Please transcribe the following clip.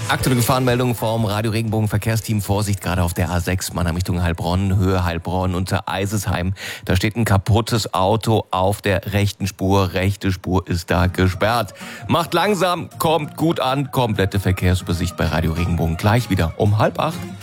Aktuelle Gefahrenmeldung vom Radio Regenbogen Verkehrsteam. Vorsicht, gerade auf der A6, Mannheim Richtung Heilbronn, Höhe Heilbronn unter Eisesheim. Da steht ein kaputtes Auto auf der rechten Spur. Rechte Spur ist da gesperrt. Macht langsam, kommt gut an. Komplette Verkehrsübersicht bei Radio Regenbogen gleich wieder um 7:30.